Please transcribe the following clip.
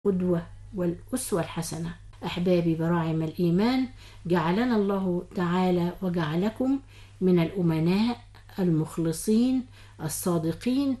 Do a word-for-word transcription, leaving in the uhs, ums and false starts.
القدوة والأسوة الحسنة. أحبابي براعم الإيمان، جعلنا الله تعالى وجعلكم من الأمناء المخلصين الصادقين